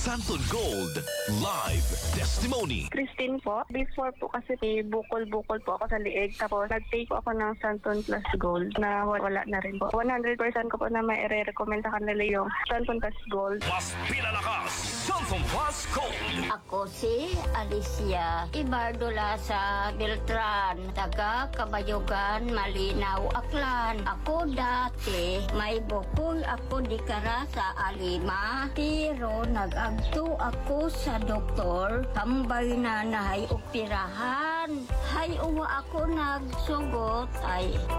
Santon Gold Live Testimony. Christine po. Before po kasi bukol-bukol po ako sa liig. Tapos nag-take po ako ng Santon Plus Gold na wala na rin po. 100% ko po na may i-recommend sa kanila yung Santon Plus Gold. Mas pinalakas Santon Plus Gold. Ako si Alicia Ibardola sa Beltran, taga Kabayugan, Malinaw, Aklan. Ako dati may bukol ako di kara sa Alima, pero nag-agto ako sa doktor, tambay na nahay operahan. Hay uwa ako nagsugot ay